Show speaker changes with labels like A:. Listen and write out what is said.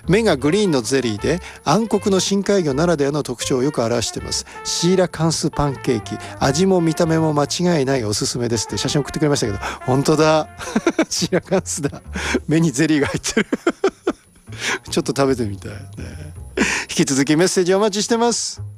A: 目がグリーンのゼリーで暗黒の深海魚ならではの特徴をよく表しています。シーラカンスパンケーキ、味も見た目も間違いないおすすめですって写真送ってくれましたけど、本当だシーラカンスだ、目にゼリーが入ってるちょっと食べてみたいね。引き続きメッセージお待ちしてます。